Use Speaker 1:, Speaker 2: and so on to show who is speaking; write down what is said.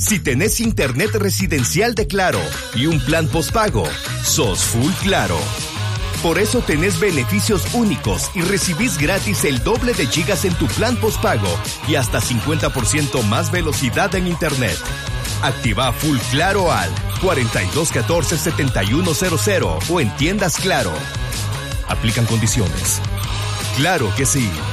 Speaker 1: Si tenés internet residencial de Claro y un plan postpago, sos full Claro. Por eso tenés beneficios únicos y recibís gratis el doble de gigas en tu plan postpago y hasta 50% más velocidad en internet. Activa full Claro al 4214-7100 o en tiendas Claro. Aplican condiciones. Claro que sí.